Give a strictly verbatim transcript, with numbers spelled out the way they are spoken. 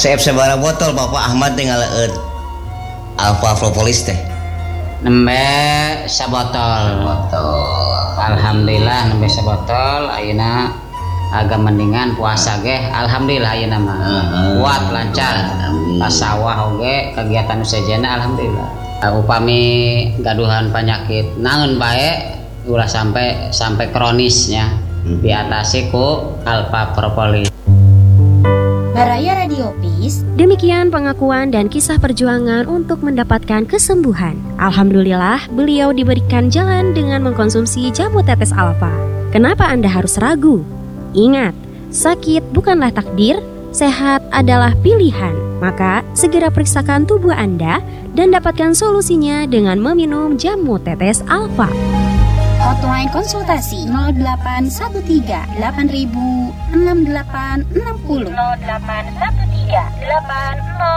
Seep sabaraha botol Bapak Ahmad teh ngaleut Alpha Propolis teh? Nembe sabotol. Botol. Alhamdulillah nembe sabotol. Ayeuna agak mendingan puasa ge. Alhamdulillah ayeuna mah. Uh-huh. Kuat lancar. Pas sawah oge kegiatan usajana alhamdulillah. Uh, upami gaduhan penyakit naon bae ulah sampai sampai kronisnya hmm. diatasi ku Alpha Propolis. Baraya Radio Peace. Demikian pengakuan dan kisah perjuangan untuk mendapatkan kesembuhan. Alhamdulillah, beliau diberikan jalan dengan mengkonsumsi jamu tetes Alpha. Kenapa Anda harus ragu? Ingat, sakit bukanlah takdir, sehat adalah pilihan. Maka, segera periksakan tubuh Anda dan dapatkan solusinya dengan meminum jamu tetes Alpha. Hotline konsultasi nol delapan satu tiga delapan ribu enam delapan enam nol. nol delapan satu tiga delapan nol